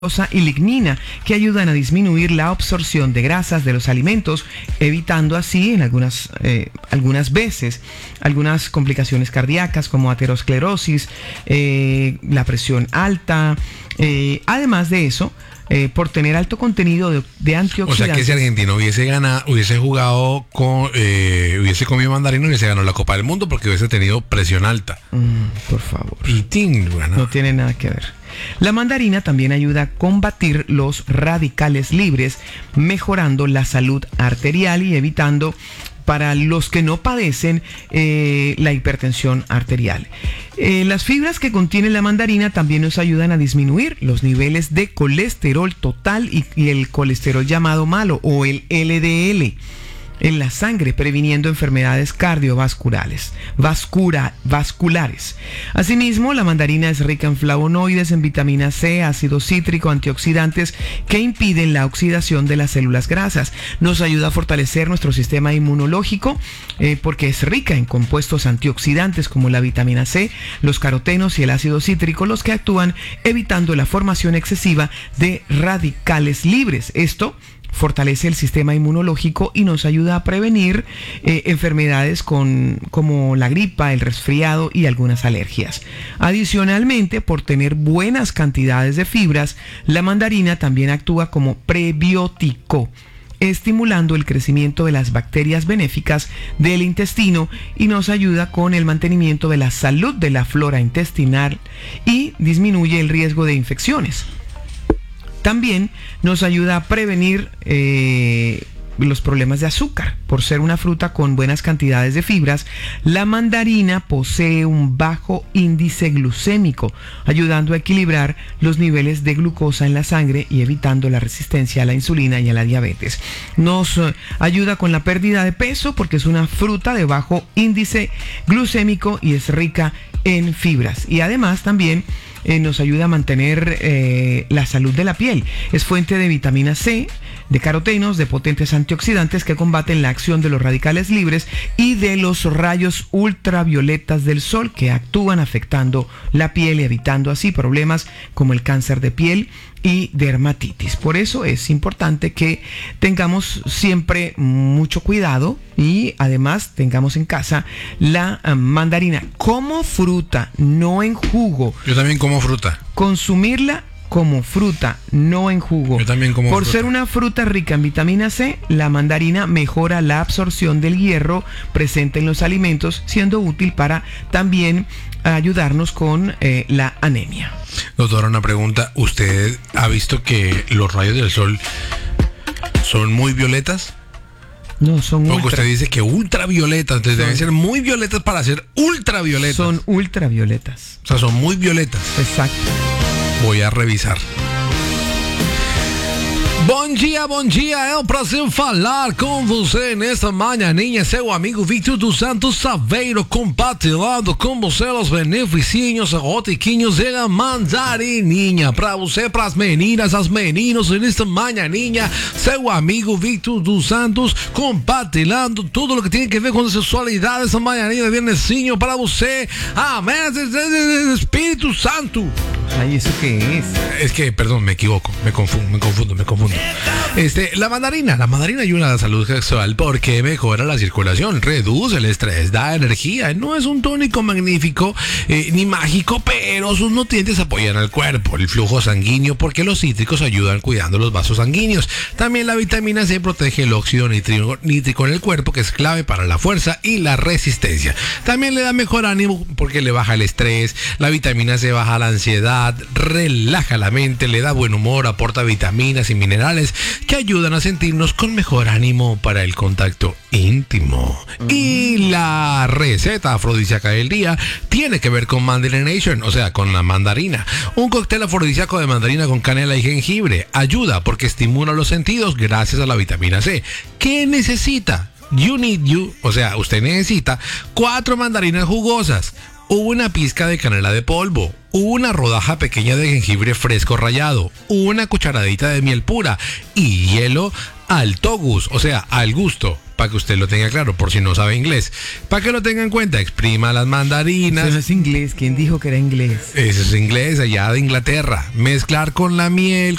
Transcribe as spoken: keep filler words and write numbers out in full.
y lignina, que ayudan a disminuir la absorción de grasas de los alimentos, evitando así en algunas, eh, algunas veces algunas complicaciones cardíacas como aterosclerosis, eh, la presión alta. Eh, además de eso, eh, por tener alto contenido de, de antioxidantes. O sea que si Argentina hubiese ganado, hubiese jugado con, eh, hubiese comido mandarina, hubiese ganado la Copa del Mundo porque hubiese tenido presión alta. Mm, por favor. Y ting, bueno. No tiene nada que ver. La mandarina también ayuda a combatir los radicales libres, mejorando la salud arterial y evitando para los que no padecen eh, la hipertensión arterial. Eh, las fibras que contiene la mandarina también nos ayudan a disminuir los niveles de colesterol total y, y el colesterol llamado malo o el L D L en la sangre, previniendo enfermedades cardiovasculares, vascura, vasculares. Asimismo, la mandarina es rica en flavonoides, en vitamina C, ácido cítrico, antioxidantes que impiden la oxidación de las células grasas. Nos ayuda a fortalecer nuestro sistema inmunológico eh, porque es rica en compuestos antioxidantes como la vitamina C, los carotenos y el ácido cítrico, los que actúan evitando la formación excesiva de radicales libres. Esto fortalece el sistema inmunológico y nos ayuda a prevenir eh, enfermedades con, como la gripa, el resfriado y algunas alergias. Adicionalmente, por tener buenas cantidades de fibras, la mandarina también actúa como prebiótico, estimulando el crecimiento de las bacterias benéficas del intestino y nos ayuda con el mantenimiento de la salud de la flora intestinal y disminuye el riesgo de infecciones. También nos ayuda a prevenir eh, los problemas de azúcar. Por ser una fruta con buenas cantidades de fibras, la mandarina posee un bajo índice glucémico, ayudando a equilibrar los niveles de glucosa en la sangre y evitando la resistencia a la insulina y a la diabetes. Nos uh, ayuda con la pérdida de peso porque es una fruta de bajo índice glucémico y es rica en fibras. Y además también Eh, nos ayuda a mantener eh, la salud de la piel. Es fuente de vitamina C, de carotenos, de potentes antioxidantes que combaten la acción de los radicales libres y de los rayos ultravioletas del sol que actúan afectando la piel y evitando así problemas como el cáncer de piel y dermatitis. Por eso es importante que tengamos siempre mucho cuidado y además tengamos en casa la uh, mandarina como fruta, no en jugo. Yo también como fruta. Consumirla como fruta, no en jugo. Yo también como Por fruta. ser una fruta rica en vitamina C, la mandarina mejora la absorción del hierro presente en los alimentos, siendo útil para también ayudarnos con eh, la anemia. Doctora, una pregunta. ¿Usted ha visto que los rayos del sol son muy violetas? No, son Porque ultra. usted dice que ultravioletas, entonces Son- deben ser muy violetas para ser ultravioletas. Son ultravioletas. O sea, son muy violetas. Exacto. Voy a revisar. Bom dia, bom dia, é um prazer falar com você nesta manhãinha, seu amigo Victor dos Santos Saveiro, compartilhando com você os beneficinhos rotiquinhos e a mandarininha, pra você, pras meninas, as meninos, nesta manhãinha, seu amigo Victor dos Santos, compartilhando tudo o que tem a ver com sexualidade, essa manhãinha de viernesinho para você, amém, Espírito Santo. Ay, ¿eso qué es? Es que, perdón, me equivoco, me confundo, me confundo, me confundo. Este, la mandarina, la mandarina ayuda a la salud sexual porque mejora la circulación, reduce el estrés, da energía. No es un tónico magnífico eh, ni mágico, pero sus nutrientes apoyan al cuerpo, el flujo sanguíneo, porque los cítricos ayudan cuidando los vasos sanguíneos. También la vitamina C protege el óxido nítrico, nítrico en el cuerpo, que es clave para la fuerza y la resistencia. También le da mejor ánimo porque le baja el estrés. La vitamina C baja la ansiedad, relaja la mente, le da buen humor, aporta vitaminas y minerales que ayudan a sentirnos con mejor ánimo para el contacto íntimo. Y la receta afrodisíaca del día tiene que ver con Mandarination, o sea, con la mandarina. Un cóctel afrodisíaco de mandarina con canela y jengibre ayuda porque estimula los sentidos gracias a la vitamina C. ¿Qué necesita? You need you, o sea, usted necesita cuatro mandarinas jugosas, una pizca de canela de polvo, una rodaja pequeña de jengibre fresco rallado, una cucharadita de miel pura y hielo Altogus, o sea, al gusto, para que usted lo tenga claro, por si no sabe inglés. Para que lo tenga en cuenta, exprima las mandarinas. Eso no es inglés, ¿quién dijo que era inglés? Eso es inglés, allá de Inglaterra. Mezclar con la miel,